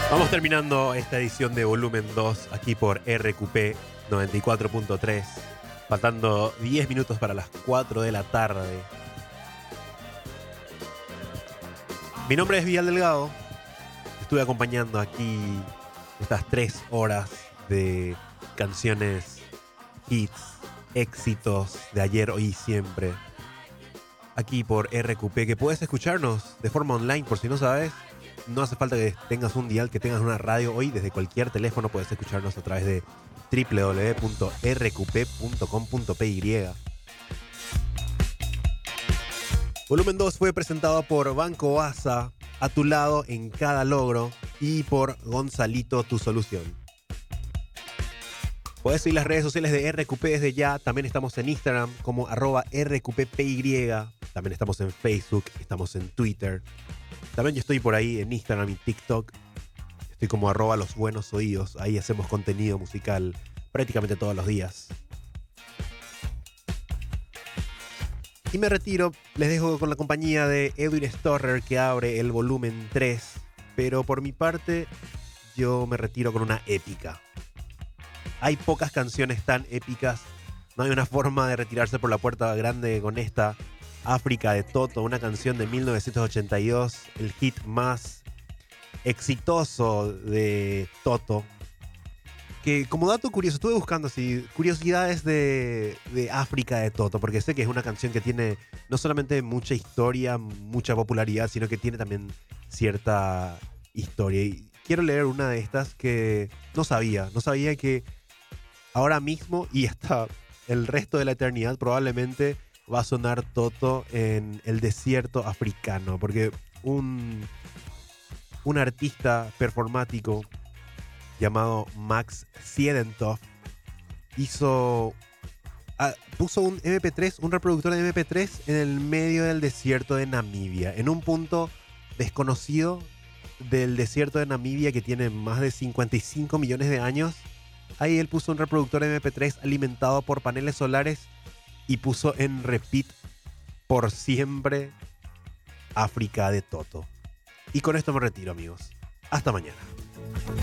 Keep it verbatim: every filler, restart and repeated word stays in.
Vamos terminando esta edición de Volumen dos aquí por R Q P noventa y cuatro punto tres. Faltando diez minutos para las cuatro de la tarde. Mi nombre es Vidal Delgado. Estuve acompañando aquí estas tres horas de canciones, hits, éxitos de ayer, hoy y siempre. Aquí por R Q P, que puedes escucharnos de forma online, por si no sabes. No hace falta que tengas un dial, que tengas una radio. Hoy desde cualquier teléfono puedes escucharnos a través de doble u doble u doble u punto r q p punto com punto p y. Volumen dos fue presentado por Banco Asa, a tu lado en cada logro, y por Gonzalito, tu solución. Puedes seguir las redes sociales de R Q P desde ya. También estamos en Instagram como arroba R Q P P Y. También estamos en Facebook, estamos en Twitter. También yo estoy por ahí en Instagram y TikTok. Estoy como arroba los buenos oídos. Ahí hacemos contenido musical prácticamente todos los días. Y me retiro. Les dejo con la compañía de Edwin Storrer, que abre el volumen tres. Pero por mi parte, yo me retiro con una épica. Hay pocas canciones tan épicas. No hay una forma de retirarse por la puerta grande con esta. África de Toto, una canción de mil novecientos ochenta y dos, el hit más exitoso de Toto. Que como dato curioso, estuve buscando así, curiosidades de, de África de Toto, porque sé que es una canción que tiene no solamente mucha historia, mucha popularidad, sino que tiene también cierta historia. Y quiero leer una de estas que no sabía, no sabía que ahora mismo y hasta el resto de la eternidad probablemente va a sonar Toto en el desierto africano, porque un, un artista performático llamado Max Siedentov hizo, ah, puso un eme pe tres, un reproductor de eme pe tres en el medio del desierto de Namibia, en un punto desconocido del desierto de Namibia que tiene más de cincuenta y cinco millones de años. Ahí él puso un reproductor de eme pe tres alimentado por paneles solares y puso en repeat por siempre África de Toto. Y con esto me retiro, amigos. Hasta mañana.